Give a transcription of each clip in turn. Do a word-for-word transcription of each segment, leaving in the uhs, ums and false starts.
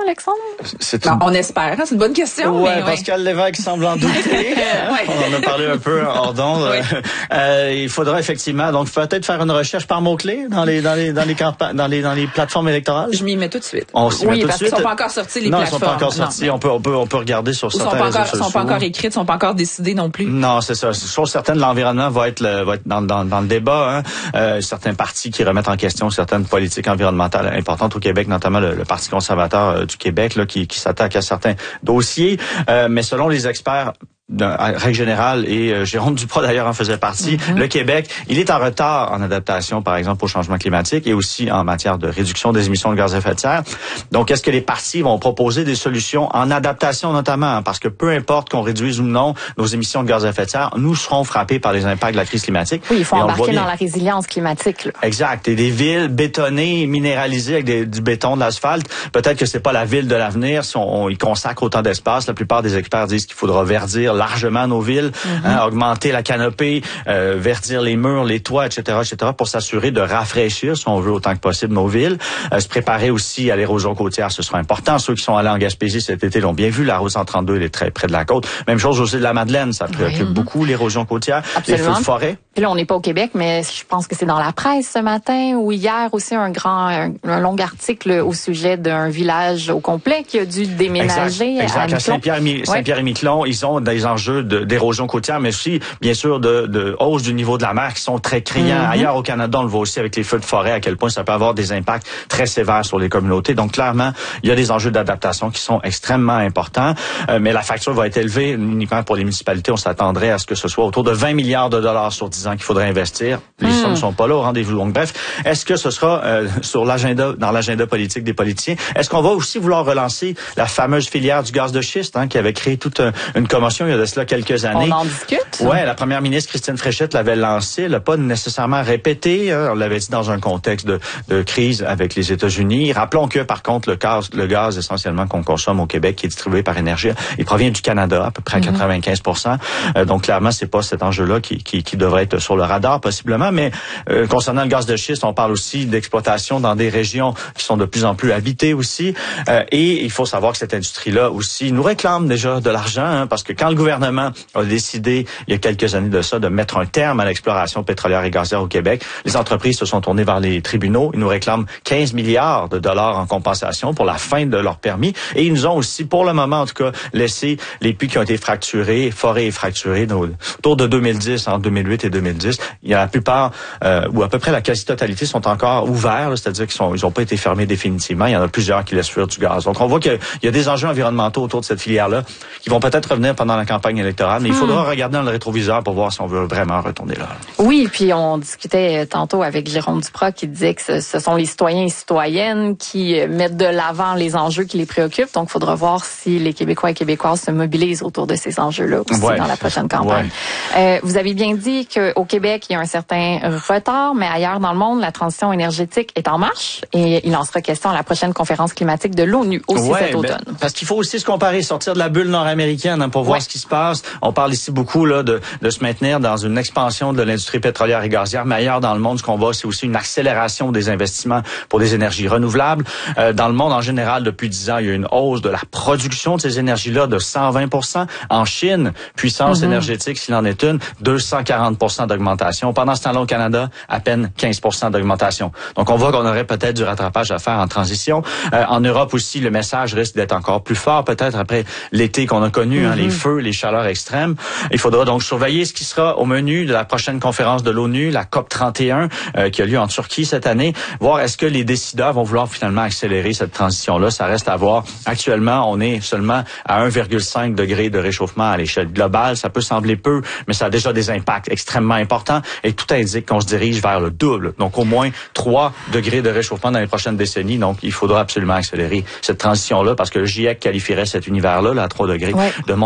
Alexandre? C'est non, une... On espère, hein? C'est une bonne question. Ouais, mais, Pascal ouais. Lévesque semble en douter. ouais. On en a parlé un peu hors d'onde. Oui. Euh, il faudra effectivement donc peut-être faire une recherche par mots-clés dans les dans les dans les campagnes, dans les dans les plateformes électorales. Je m'y mets tout de suite. On s'y oui, met tout parce de suite. qu'ils sont pas encore sortis les non, plateformes. Non, ils sont pas encore sortis. Non. On peut on peut on peut regarder sur Ou certains sont pas réseaux encore, sociaux. sont pas encore écrites, sont pas encore décidées non plus. Non, c'est ça. Chose certaine, l'environnement va être le, va être dans dans dans le débat. Hein. Euh, certains partis qui remettent en question certaines politiques environnementales importantes au Québec, notamment le, le Parti conservateur euh, du Québec, là, qui, qui s'attaque à certains dossiers. Euh, mais selon les experts, de règle générale, et euh, Jérôme Duprat d'ailleurs en faisait partie, mm-hmm. le Québec, il est en retard en adaptation, par exemple, au changement climatique et aussi en matière de réduction des émissions de gaz à effet de serre. Donc, est-ce que les partis vont proposer des solutions en adaptation notamment? Parce que peu importe qu'on réduise ou non nos émissions de gaz à effet de serre, nous serons frappés par les impacts de la crise climatique. Oui, il faut embarquer dans la résilience climatique. Là. Exact. Et des villes bétonnées, minéralisées avec des, du béton, de l'asphalte, peut-être que c'est pas la ville de l'avenir si on, on y consacre autant d'espace. La plupart des experts disent qu'il faudra verdir largement nos villes, mm-hmm. hein, augmenter la canopée, euh, verdir les murs, les toits, et cetera, et cetera, pour s'assurer de rafraîchir, si on veut, autant que possible nos villes. Euh, se préparer aussi à l'érosion côtière, ce sera important. Ceux qui sont allés en Gaspésie cet été l'ont bien vu. La route cent trente-deux, elle est très près de la côte. Même chose aussi de la Madeleine, ça préoccupe oui. beaucoup l'érosion côtière, Absolument. les feux de forêt. Puis là, on n'est pas au Québec, mais je pense que c'est dans la presse ce matin ou hier aussi un grand, un, un long article au sujet d'un village au complet qui a dû déménager. Exact, exact. À, à Saint-Pierre, Saint-Pierre et Miquelon, ils ont des enjeux de, d'érosion côtière, mais aussi, bien sûr, de, de hausse du niveau de la mer qui sont très criants. Mm-hmm. Ailleurs au Canada, on le voit aussi avec les feux de forêt, à quel point ça peut avoir des impacts très sévères sur les communautés. Donc, clairement, il y a des enjeux d'adaptation qui sont extrêmement importants, euh, mais la facture va être élevée uniquement pour les municipalités. On s'attendrait à ce que ce soit autour de vingt milliards de dollars sur dix ans qu'il faudrait investir. Les mm. sommes ne sont pas là au rendez-vous. Donc, bref, est-ce que ce sera euh, sur l'agenda, dans l'agenda politique des politiciens? Est-ce qu'on va aussi vouloir relancer la fameuse filière du gaz de schiste, hein, qui avait créé toute un, une commotion il y a de cela quelques années? On en discute? Ouais, la première ministre Christine Fréchette l'avait lancé, elle l'a pas nécessairement répété, hein, on l'avait dit dans un contexte de, de crise avec les États-Unis. Rappelons que, par contre, le gaz, le gaz essentiellement qu'on consomme au Québec, qui est distribué par Énergie, il provient du Canada, à peu près à mm-hmm. quatre-vingt-quinze pour cent. Euh, donc, clairement, c'est pas cet enjeu-là qui, qui, qui devrait être sur le radar, possiblement. Mais euh, concernant le gaz de schiste, on parle aussi d'exploitation dans des régions qui sont de plus en plus habitées aussi. Euh, et il faut savoir que cette industrie-là aussi nous réclame déjà de l'argent, hein, parce que quand le gouvernement a décidé, il y a quelques années de ça, de mettre un terme à l'exploration pétrolière et gazière au Québec, les entreprises se sont tournées vers les tribunaux. Ils nous réclament quinze milliards de dollars en compensation pour la fin de leur permis. Et ils nous ont aussi, pour le moment en tout cas, laissé les puits qui ont été fracturés, forés et fracturés, autour de deux mille dix, entre deux mille huit et deux mille dix. Il y a la plupart, euh, ou à peu près la quasi-totalité, sont encore ouverts, là, c'est-à-dire qu'ils sont, ils n'ont pas été fermés définitivement. Il y en a plusieurs qui laissent fuir du gaz. Donc on voit qu'il y a des enjeux environnementaux autour de cette filière-là qui vont peut-être revenir pendant la campagne électorale, mais il faudra hmm. regarder dans le rétroviseur pour voir si on veut vraiment retourner là. Oui, puis on discutait tantôt avec Jérôme Duprat qui disait que ce, ce sont les citoyens et citoyennes qui mettent de l'avant les enjeux qui les préoccupent. Donc, il faudra voir si les Québécois et Québécoises se mobilisent autour de ces enjeux-là aussi ouais. dans la prochaine campagne. Ouais. Euh, vous avez bien dit qu'au Québec, il y a un certain retard, mais ailleurs dans le monde, la transition énergétique est en marche et il en sera question à la prochaine conférence climatique de l'ONU aussi ouais, cet automne. Ben, parce qu'il faut aussi se comparer, sortir de la bulle nord-américaine hein, pour voir ouais. ce qui se passe. On parle ici beaucoup là de, de se maintenir dans une expansion de l'industrie pétrolière et gazière, mais ailleurs dans le monde, ce qu'on voit, c'est aussi une accélération des investissements pour des énergies renouvelables. Euh, dans le monde en général, depuis dix ans, il y a une hausse de la production de ces énergies-là de cent vingt pour cent. En Chine, puissance mm-hmm. énergétique, s'il en est une, deux cent quarante pour cent d'augmentation. Pendant ce temps-là, au Canada, à peine quinze pour cent d'augmentation. Donc, on voit qu'on aurait peut-être du rattrapage à faire en transition. Euh, en Europe aussi, le message risque d'être encore plus fort, peut-être après l'été qu'on a connu, mm-hmm. hein, les feux, les chaleurs extrêmes. Il faudra donc surveiller ce qui sera au menu de la prochaine conférence de l'ONU, la COP trente et un, euh, qui a lieu en Turquie cette année. Voir est-ce que les décideurs vont vouloir finalement accélérer cette transition-là. Ça reste à voir. Actuellement, on est seulement à un virgule cinq degré de réchauffement à l'échelle globale. Ça peut sembler peu, mais ça a déjà des impacts extrêmement importants et tout indique qu'on se dirige vers le double. Donc, au moins trois degrés de réchauffement dans les prochaines décennies. Donc, il faudra absolument accélérer cette transition-là parce que le GIEC qualifierait cet univers-là, là, à trois degrés, ouais. de monde carrément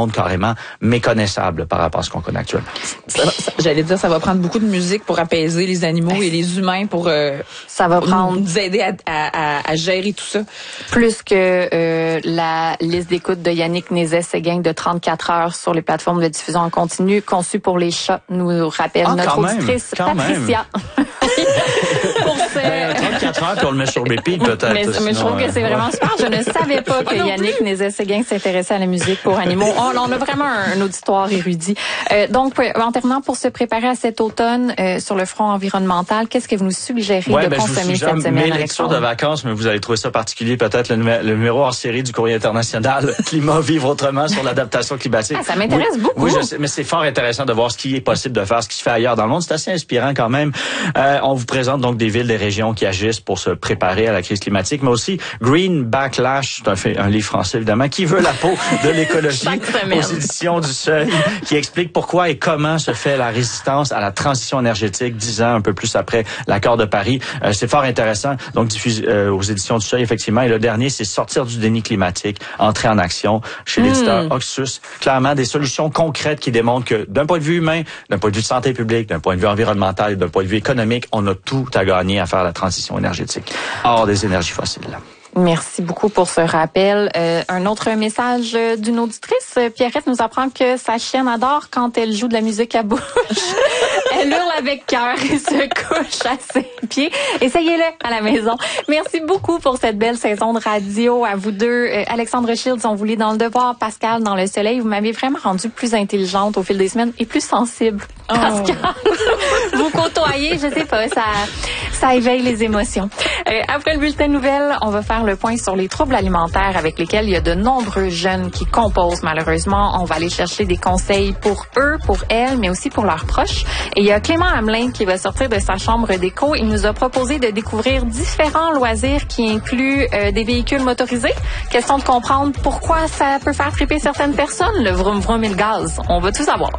totalement méconnaissable par rapport à ce qu'on connaît actuellement. Ça, ça, j'allais dire, ça va prendre beaucoup de musique pour apaiser les animaux et les humains pour, euh, ça va prendre nous aider à, à, à, à gérer tout ça. Plus que euh, la liste d'écoute de Yannick Nézet-Séguin de trente-quatre heures sur les plateformes de diffusion en continu, conçue pour les chats, nous rappelle ah, notre même, auditrice Patricia. Pour ce... ben, trente-quatre heures, puis on le met sur repeat, peut-être. Mais, mais je trouve que c'est vraiment super. Je ne savais pas que Yannick Nézet-Séguin s'intéressait à la musique pour animaux. Oh, on a vraiment un, un auditoire érudit. Euh, donc, en terminant, pour se préparer à cet automne euh, sur le front environnemental, qu'est-ce que vous nous suggérez ouais, de ben, consommer je vous cette semaine, mes lectures de vacances, mais vous allez trouver ça particulier, peut-être le, numé- le numéro hors série du Courrier international, Climat, vivre autrement, sur l'adaptation climatique. Ah, ça m'intéresse oui, beaucoup. Oui, je sais, mais c'est fort intéressant de voir ce qui est possible de faire, ce qui se fait ailleurs dans le monde. C'est assez inspirant quand même. Euh, on vous présente donc des villes, des régions qui agissent pour se préparer à la crise climatique, mais aussi Green Backlash, c'est un, fait, un livre français évidemment, qui veut la peau de l'écologie aux éditions du Seuil, qui explique pourquoi et comment se fait la résistance à la transition énergétique dix ans un peu plus après l'accord de Paris. Euh, c'est fort intéressant, donc diffusé euh, aux éditions du Seuil effectivement. Et le dernier, c'est Sortir du déni climatique, entrer en action chez l'éditeur mmh. Oxus. Clairement, des solutions concrètes qui démontrent que d'un point de vue humain, d'un point de vue de santé publique, d'un point de vue environnemental et d'un point de vue économique, on a tout à gagner à faire la transition énergétique hors des énergies fossiles. Merci beaucoup pour ce rappel. Euh, un autre message d'une auditrice. Pierrette nous apprend que sa chienne adore quand elle joue de la musique à bouche. Elle hurle avec cœur et se couche à ses pieds. Essayez-le à la maison. Merci beaucoup pour cette belle saison de radio à vous deux. Euh, Alexandre Shields, on vous lit dans Le Devoir, Pascal dans Le Soleil. Vous m'avez vraiment rendue plus intelligente au fil des semaines et plus sensible. Oh. Pascal, vous côtoyez, je sais pas, ça, ça éveille les émotions. Euh, après le bulletin de nouvelles, on va faire le point sur les troubles alimentaires avec lesquels il y a de nombreux jeunes qui composent malheureusement. On va aller chercher des conseils pour eux, pour elles, mais aussi pour leurs proches. Et il y a Clément Hamelin qui va sortir de sa chambre d'écho. Il nous a proposé de découvrir différents loisirs qui incluent euh, des véhicules motorisés. Question de comprendre pourquoi ça peut faire triper certaines personnes, le vroom vroom et le gaz. On va tout savoir.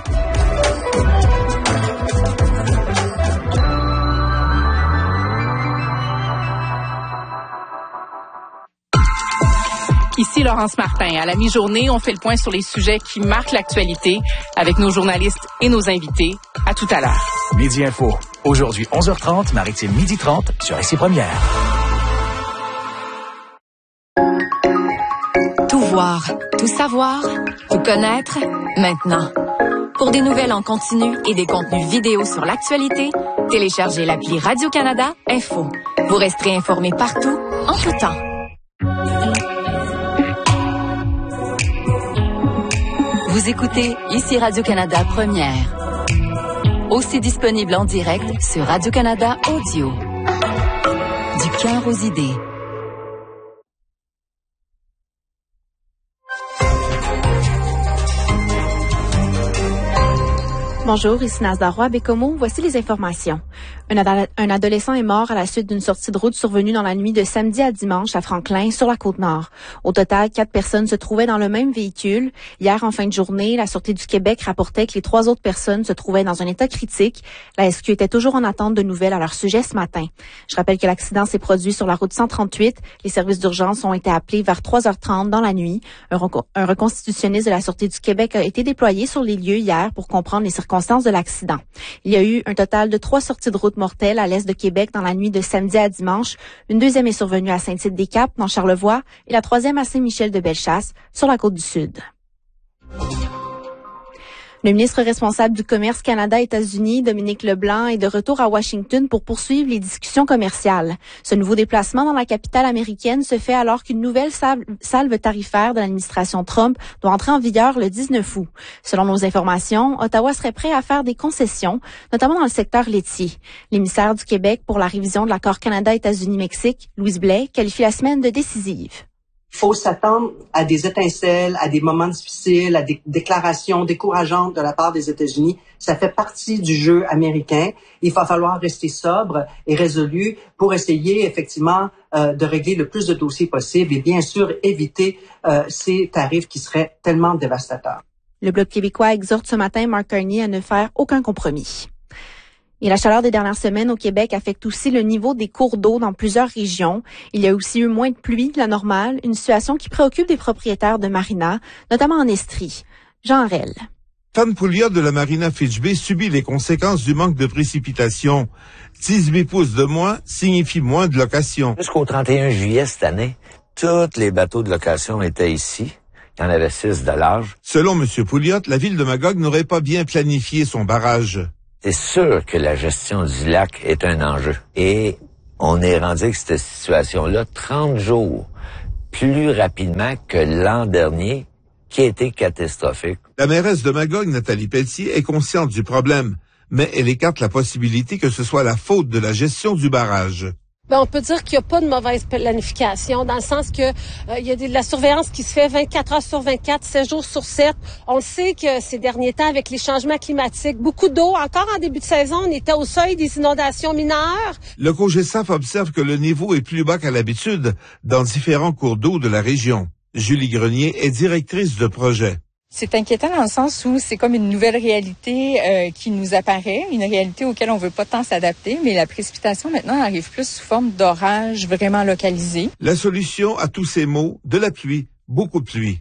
Ici Laurence Martin. À la mi-journée, on fait le point sur les sujets qui marquent l'actualité avec nos journalistes et nos invités. À tout à l'heure. Midi Info. Aujourd'hui, onze heures trente, Maritime midi trente sur Ici Première. Tout voir, tout savoir, tout connaître, maintenant. Pour des nouvelles en continu et des contenus vidéo sur l'actualité, téléchargez l'appli Radio-Canada Info. Vous resterez informés partout, en tout temps. Vous écoutez Ici Radio-Canada Première. Aussi disponible en direct sur Radio-Canada Audio. Du cœur aux idées. Bonjour, ici Nazda Roy Bécomo. Voici les informations. Un, ad- un adolescent est mort à la suite d'une sortie de route survenue dans la nuit de samedi à dimanche à Franklin, sur la Côte-Nord. Au total, quatre personnes se trouvaient dans le même véhicule. Hier, en fin de journée, la Sûreté du Québec rapportait que les trois autres personnes se trouvaient dans un état critique. La S Q était toujours en attente de nouvelles à leur sujet ce matin. Je rappelle que l'accident s'est produit sur la route cent trente-huit. Les services d'urgence ont été appelés vers trois heures trente dans la nuit. Un, recon- un reconstitutionniste de la Sûreté du Québec a été déployé sur les lieux hier pour comprendre les circonstances de l'accident. Il y a eu un total de trois sorties de route mortelles à l'est de Québec dans la nuit de samedi à dimanche. Une deuxième est survenue à Saint-Tite-des-Caps, dans Charlevoix, et la troisième à Saint-Michel-de-Bellechasse, sur la Côte-du-Sud. Le ministre responsable du Commerce Canada-États-Unis, Dominique Leblanc, est de retour à Washington pour poursuivre les discussions commerciales. Ce nouveau déplacement dans la capitale américaine se fait alors qu'une nouvelle salve tarifaire de l'administration Trump doit entrer en vigueur le dix-neuf août. Selon nos informations, Ottawa serait prêt à faire des concessions, notamment dans le secteur laitier. L'émissaire du Québec pour la révision de l'accord Canada-États-Unis-Mexique, Louise Blais, qualifie la semaine de décisive. Il faut s'attendre à des étincelles, à des moments difficiles, à des déclarations décourageantes de la part des États-Unis. Ça fait partie du jeu américain. Il va falloir rester sobre et résolu pour essayer effectivement euh, de régler le plus de dossiers possible et bien sûr éviter euh, ces tarifs qui seraient tellement dévastateurs. Le Bloc québécois exhorte ce matin Mark Carney à ne faire aucun compromis. Et la chaleur des dernières semaines au Québec affecte aussi le niveau des cours d'eau dans plusieurs régions. Il y a aussi eu moins de pluie que la normale, une situation qui préoccupe des propriétaires de marinas, notamment en Estrie. Jean Harel. Fan Pouliot de la Marina Fitch Bay subit les conséquences du manque de précipitations. dix-huit pouces de moins signifie moins de location. Jusqu'au trente et un juillet cette année, tous les bateaux de location étaient ici. Il y en avait six de large. Selon M. Pouliot, la ville de Magog n'aurait pas bien planifié son barrage. C'est sûr que la gestion du lac est un enjeu. Et on est rendu avec cette situation-là trente jours plus rapidement que l'an dernier, qui a été catastrophique. La mairesse de Magog, Nathalie Pelletier, est consciente du problème, mais elle écarte la possibilité que ce soit la faute de la gestion du barrage. Ben, on peut dire qu'il n'y a pas de mauvaise planification, dans le sens que euh, il y a de la surveillance qui se fait vingt-quatre heures sur vingt-quatre, sept jours sur sept. On le sait que ces derniers temps, avec les changements climatiques, beaucoup d'eau, encore en début de saison, on était au seuil des inondations mineures. Le COGESAF observe que le niveau est plus bas qu'à l'habitude dans différents cours d'eau de la région. Julie Grenier est directrice de projet. C'est inquiétant dans le sens où c'est comme une nouvelle réalité euh, qui nous apparaît, une réalité auquel on veut pas tant s'adapter, mais la précipitation maintenant arrive plus sous forme d'orage vraiment localisé. La solution à tous ces maux, de la pluie, beaucoup de pluie.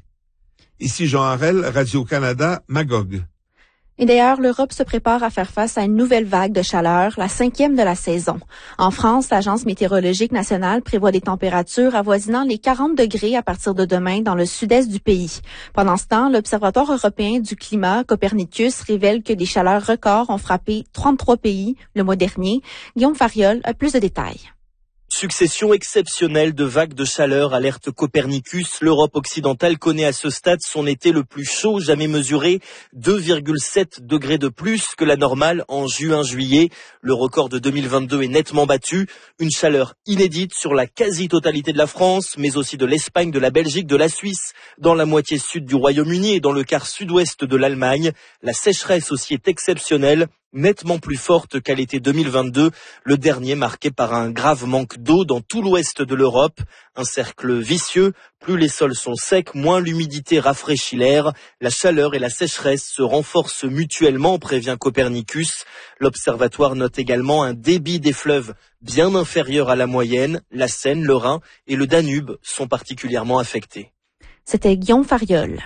Ici Jean Harel, Radio-Canada, Magog. Et d'ailleurs, l'Europe se prépare à faire face à une nouvelle vague de chaleur, la cinquième de la saison. En France, l'Agence météorologique nationale prévoit des températures avoisinant les quarante degrés à partir de demain dans le sud-est du pays. Pendant ce temps, l'Observatoire européen du climat, Copernicus, révèle que des chaleurs records ont frappé trente-trois pays le mois dernier. Guillaume Fariol a plus de détails. Succession exceptionnelle de vagues de chaleur, alerte Copernicus. L'Europe occidentale connaît à ce stade son été le plus chaud jamais mesuré, deux virgule sept degrés de plus que la normale en juin-juillet. Le record de deux mille vingt-deux est nettement battu. Une chaleur inédite sur la quasi-totalité de la France, mais aussi de l'Espagne, de la Belgique, de la Suisse, dans la moitié sud du Royaume-Uni et dans le quart sud-ouest de l'Allemagne. La sécheresse aussi est exceptionnelle, nettement plus forte qu'à l'été deux mille vingt-deux, le dernier marqué par un grave manque d'eau dans tout l'ouest de l'Europe. Un cercle vicieux, plus les sols sont secs, moins l'humidité rafraîchit l'air. La chaleur et la sécheresse se renforcent mutuellement, prévient Copernicus. L'observatoire note également un débit des fleuves bien inférieur à la moyenne. La Seine, le Rhin et le Danube sont particulièrement affectés. C'était Guillaume Fariol.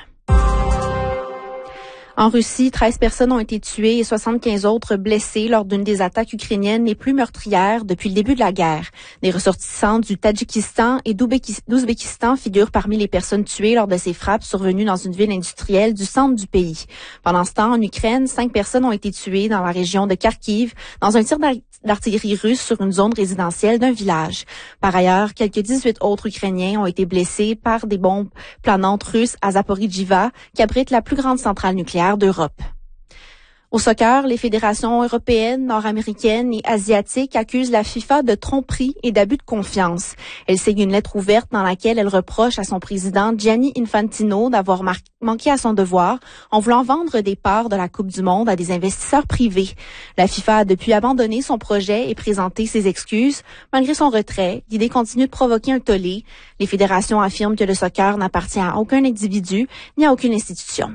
En Russie, treize personnes ont été tuées et soixante-quinze autres blessées lors d'une des attaques ukrainiennes les plus meurtrières depuis le début de la guerre. Des ressortissants du Tadjikistan et d'Ouzbékistan figurent parmi les personnes tuées lors de ces frappes survenues dans une ville industrielle du centre du pays. Pendant ce temps, en Ukraine, cinq personnes ont été tuées dans la région de Kharkiv dans un tir d'artillerie russe sur une zone résidentielle d'un village. Par ailleurs, quelques dix-huit autres Ukrainiens ont été blessés par des bombes planantes russes à Zaporijjia, qui abrite la plus grande centrale nucléaire d'Europe. Au soccer, les fédérations européennes, nord-américaines et asiatiques accusent la FIFA de tromperie et d'abus de confiance. Elle signe une lettre ouverte dans laquelle elle reproche à son président Gianni Infantino d'avoir mar- manqué à son devoir en voulant vendre des parts de la Coupe du Monde à des investisseurs privés. La FIFA a depuis abandonné son projet et présenté ses excuses. Malgré son retrait, l'idée continue de provoquer un tollé. Les fédérations affirment que le soccer n'appartient à aucun individu ni à aucune institution.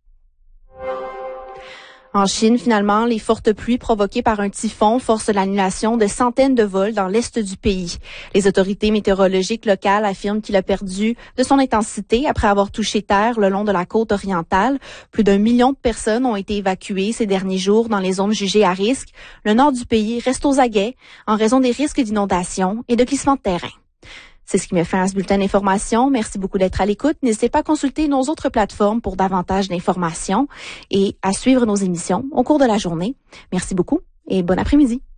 En Chine, finalement, les fortes pluies provoquées par un typhon forcent l'annulation de centaines de vols dans l'est du pays. Les autorités météorologiques locales affirment qu'il a perdu de son intensité après avoir touché terre le long de la côte orientale. Plus d'un million de personnes ont été évacuées ces derniers jours dans les zones jugées à risque. Le nord du pays reste aux aguets en raison des risques d'inondation et de glissement de terrain. C'est ce qui met fin à ce bulletin d'information. Merci beaucoup d'être à l'écoute. N'hésitez pas à consulter nos autres plateformes pour davantage d'informations et à suivre nos émissions au cours de la journée. Merci beaucoup et bon après-midi.